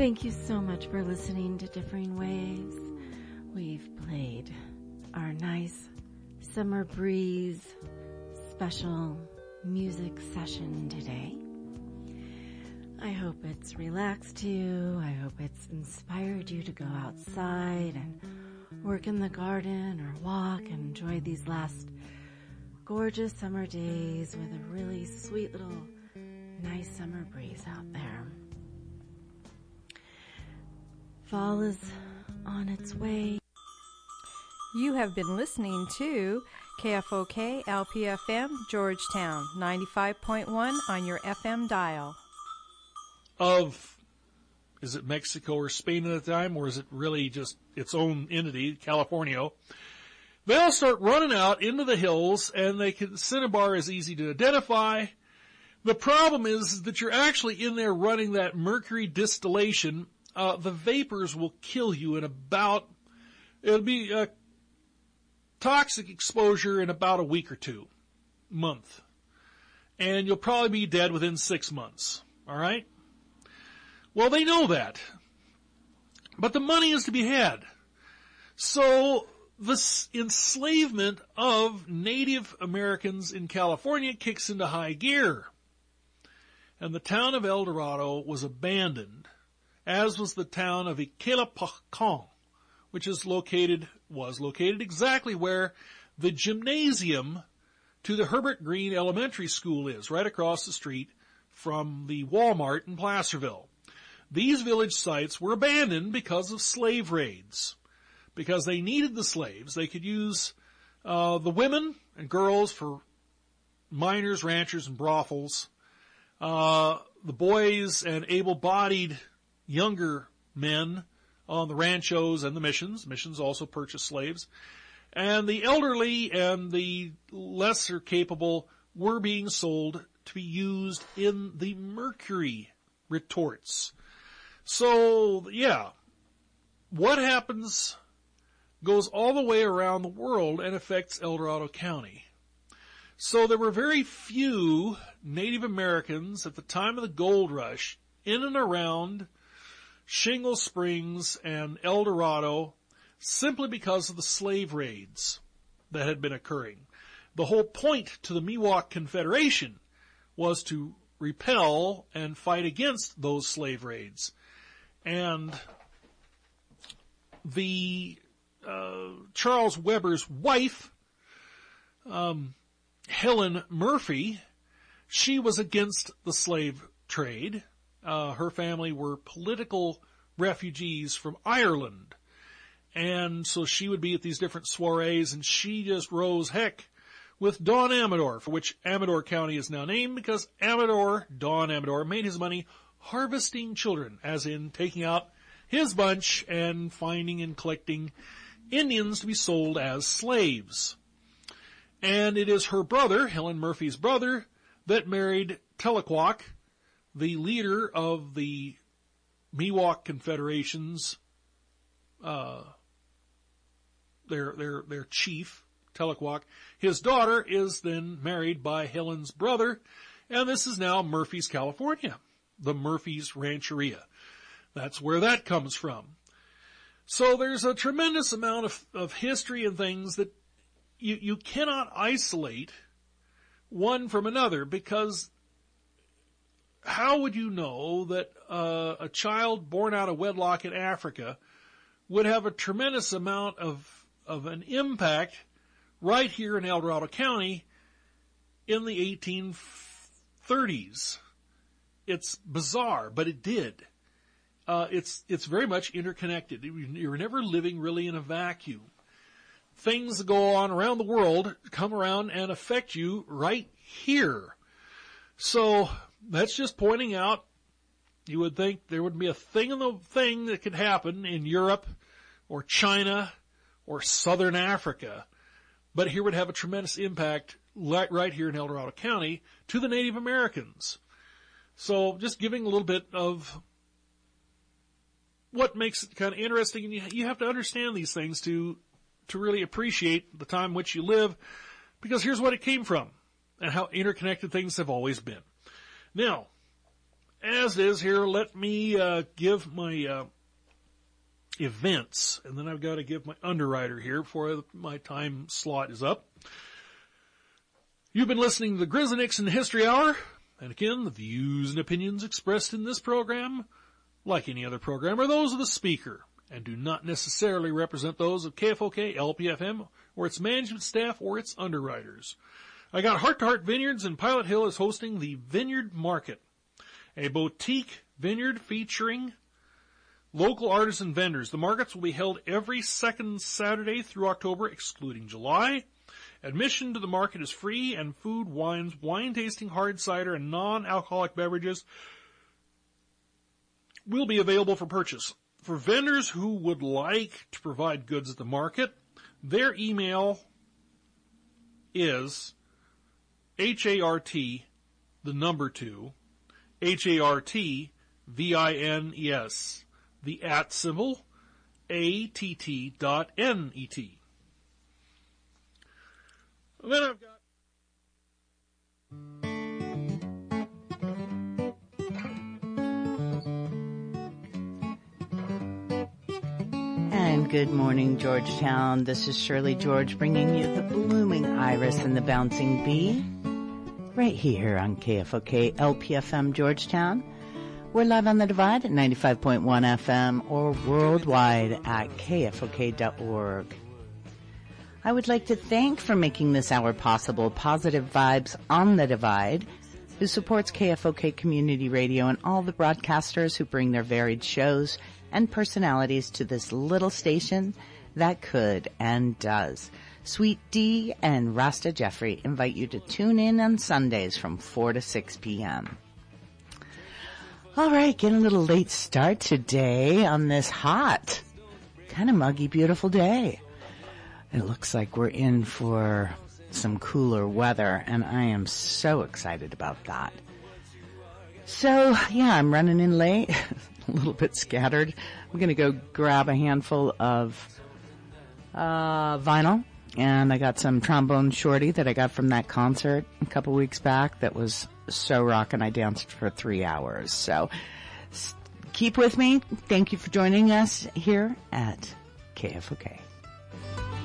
Thank you so much for listening to Differing Waves. We've played our nice summer breeze special music session today. I hope it's relaxed you. I hope it's inspired you to go outside and work in the garden or walk and enjoy these last gorgeous summer days with a really sweet little nice summer breeze out there. Fall is on its way. You have been listening to KFOK LPFM Georgetown 95.1 on your FM dial. Is it Mexico or Spain at the time, or is it really just its own entity, California? They'll start running out into the hills, and Cinnabar is easy to identify. The problem is that you're actually in there running that mercury distillation. The vapors will kill you it'll be a toxic exposure in about a week or month. And you'll probably be dead within 6 months. All right? Well, they know that. But the money is to be had. So the enslavement of Native Americans in California kicks into high gear. And the town of El Dorado was abandoned, as was the town of Iquelapacon, which was located exactly where the gymnasium to the Herbert Green Elementary School is, right across the street from the Walmart in Placerville. These village sites were abandoned because of slave raids. Because they needed the slaves. They could use the women and girls for miners, ranchers, and brothels. The boys and able-bodied younger men on the ranchos and the missions. Missions also purchased slaves. And the elderly and the lesser capable were being sold to be used in the mercury retorts. So, yeah, what happens goes all the way around the world and affects El Dorado County. So there were very few Native Americans at the time of the gold rush in and around Shingle Springs and El Dorado simply because of the slave raids that had been occurring. The whole point to the Miwok Confederation was to repel and fight against those slave raids. And the Charles Weber's wife, Helen Murphy, she was against the slave trade. Her family were political refugees from Ireland. And so she would be at these different soirees, and she just rose heck with Don Amador, for which Amador County is now named, because Don Amador, made his money harvesting children, as in taking out his bunch and finding and collecting Indians to be sold as slaves. And it is her brother, Helen Murphy's brother, that married Telequoc, the leader of the Miwok Confederation's, their chief, Telequoc. His daughter is then married by Helen's brother, and this is now Murphy's, California, the Murphy's Rancheria. That's where that comes from. So there's a tremendous amount of history and things that you cannot isolate one from another, because how would you know that a child born out of wedlock in Africa would have a tremendous amount of an impact right here in El Dorado County in the 1830s? It's bizarre, but it did. It's very much interconnected. You're never living really in a vacuum. Things that go on around the world come around and affect you right here. So that's just pointing out, you would think there would be a thing that could happen in Europe or China or Southern Africa, but here would have a tremendous impact right here in El Dorado County to the Native Americans. So just giving a little bit of what makes it kind of interesting, and you have to understand these things to really appreciate the time in which you live, because here's what it came from and how interconnected things have always been. Now, as it is here, let me give my events, and then I've got to give my underwriter here before my time slot is up. You've been listening to the Grizzly Nixon History Hour, and again, the views and opinions expressed in this program, like any other program, are those of the speaker, and do not necessarily represent those of KFOK, LPFM, or its management staff, or its underwriters. I got Heart to Heart Vineyards in Pilot Hill is hosting the Vineyard Market, a boutique vineyard featuring local artists and vendors. The markets will be held every second Saturday through October, excluding July. Admission to the market is free, and food, wines, wine tasting, hard cider, and non-alcoholic beverages will be available for purchase. For vendors who would like to provide goods at the market, their email is HART, the number 2, HARTVINES, the @ symbol, ATT.net. Then I've got And good morning, Georgetown. This is Shirley George bringing you the blooming iris and the bouncing bee right here on KFOK LPFM Georgetown. We're live on the Divide at 95.1 FM or worldwide at kfok.org. I would like to thank for making this hour possible Positive Vibes on the Divide, who supports KFOK Community Radio and all the broadcasters who bring their varied shows and personalities to this little station that could and does. Sweet D and Rasta Jeffrey invite you to tune in on Sundays from 4 to 6 p.m. All right, getting a little late start today on this hot, kind of muggy, beautiful day. It looks like we're in for some cooler weather, and I am so excited about that. So, yeah, I'm running in late, a little bit scattered. I'm going to go grab a handful of vinyl, and I got some Trombone Shorty that I got from that concert a couple weeks back that was so rockin'. I danced for 3 hours. So keep with me. Thank you for joining us here at KFOK.